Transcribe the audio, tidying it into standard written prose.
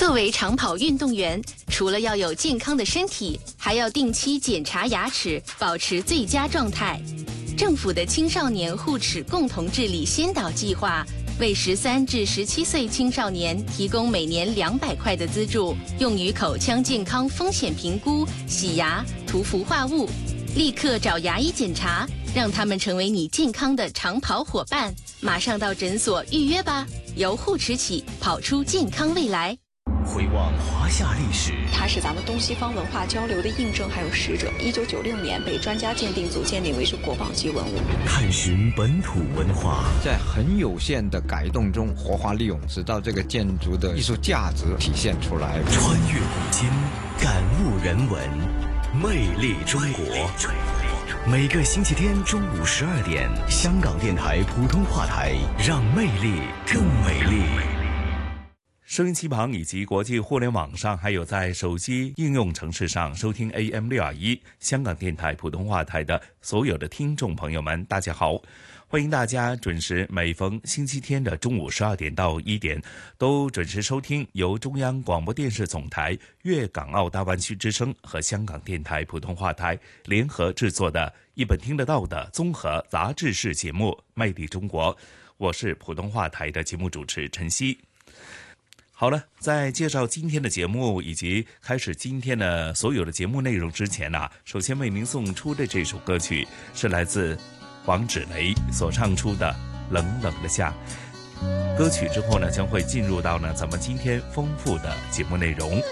作为长跑运动员，除了要有健康的身体，还要定期检查牙齿，保持最佳状态。政府的青少年护齿共同治理先导计划，为13至17岁青少年提供每年200块的资助，用于口腔健康风险评估、洗牙、涂氟化物。立刻找牙医检查，让他们成为你健康的长跑伙伴。马上到诊所预约吧，由护齿起，跑出健康未来。 回望华夏历史， 它是咱们东西方文化交流的印证还有使者。1996年被专家鉴定组鉴定为是国宝级文物。 探寻本土文化， 在很有限的改动中活化利用，直到这个建筑的艺术价值体现出来。 穿越古今，感悟人文，魅力中国。每个星期天中午12点，香港电台普通话台，让魅力更美丽。 收音机旁以及国际互联网上，还有在手机应用程式上收听 AM621 香港电台普通话台的所有的听众朋友们，大家好，欢迎大家准时每逢星期天的中午12点到1点都准时收听由中央广播电视总台粤港澳大湾区之声和香港电台普通话台联合制作的一本听得到的综合杂志式节目《魅力中国》，我是普通话台的节目主持陈曦。好了，在介绍今天的节目以及开始今天的所有的节目内容之前首先为您送出的这首歌曲是来自黄芷蕾所唱出的《冷冷的夏》。歌曲之后呢，将会进入到咱们今天丰富的节目内容。